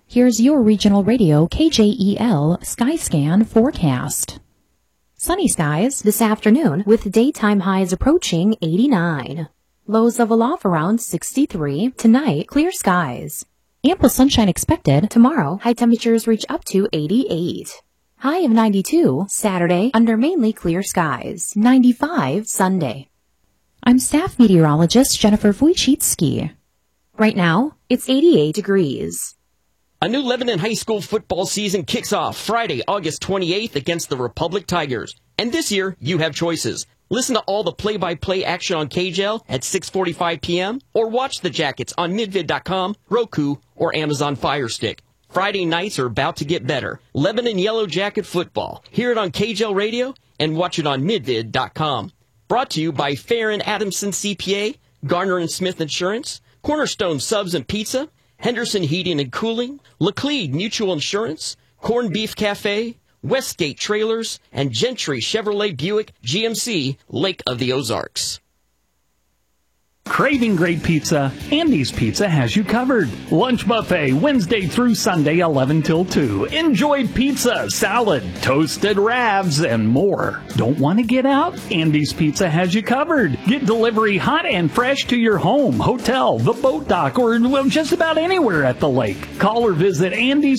Here's your regional radio KJEL Skyscan forecast. Sunny skies this afternoon with daytime highs approaching 89. Lows level off around 63. Tonight, clear skies. Ample sunshine expected. Tomorrow, high temperatures reach up to 88. High of 92 Saturday under mainly clear skies. 95 Sunday. I'm staff meteorologist Jennifer Wojcicki. Right now, it's 88 degrees. A new Lebanon high school football season kicks off Friday, August 28th against the Republic Tigers. And this year, you have choices. Listen to all the play-by-play action on KJL at 6:45 p.m. or watch the Jackets on midvid.com, Roku, or Amazon Fire Stick. Friday nights are about to get better. Lebanon Yellow Jacket football. Hear it on KJL Radio and watch it on midvid.com. Brought to you by Fair and Adamson CPA, Garner and Smith Insurance, Cornerstone Subs and Pizza, Henderson Heating and Cooling, Laclede Mutual Insurance, Corned Beef Cafe, Westgate Trailers, and Gentry Chevrolet Buick GMC, Lake of the Ozarks. Craving great pizza? Andy's Pizza has you covered. Lunch buffet Wednesday through Sunday 11 till 2. Enjoy pizza, salad, toasted ravs, and more. Don't want to get out? Andy's Pizza has you covered. Get delivery hot and fresh to your home, hotel, the boat dock, or just about anywhere at the lake. Call or visit Andy's